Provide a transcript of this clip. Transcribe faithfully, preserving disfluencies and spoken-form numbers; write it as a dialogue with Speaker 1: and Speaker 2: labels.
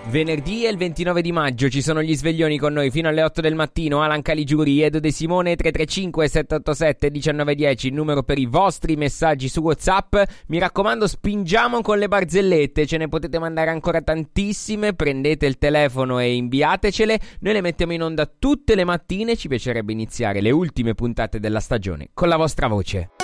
Speaker 1: Venerdì è il ventinove di maggio, ci sono gli sveglioni con noi fino alle otto del mattino. Alan Caligiuri, Edo De Simone. Tre tre cinque sette otto sette uno nove uno zero, il numero per i vostri messaggi su WhatsApp. Mi raccomando, spingiamo con le barzellette, ce ne potete mandare ancora tantissime. Prendete il telefono e inviatecele, noi le mettiamo in onda tutte le mattine. Ci piacerebbe iniziare le ultime puntate della stagione con la vostra voce.